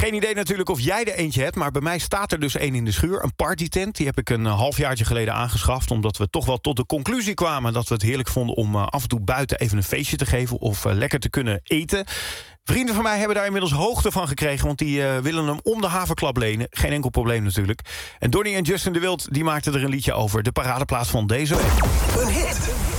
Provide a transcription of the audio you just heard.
Geen idee natuurlijk of jij er eentje hebt, maar bij mij staat er dus één in de schuur. Een partytent, die heb ik een halfjaartje geleden aangeschaft, omdat we toch wel tot de conclusie kwamen dat we het heerlijk vonden om af en toe buiten even een feestje te geven of lekker te kunnen eten. Vrienden van mij hebben daar inmiddels hoogte van gekregen, want die willen hem om de haverklap lenen. Geen enkel probleem natuurlijk. En Donnie en Justin de Wild die maakten er een liedje over. De paradeplaats van deze week. Een hit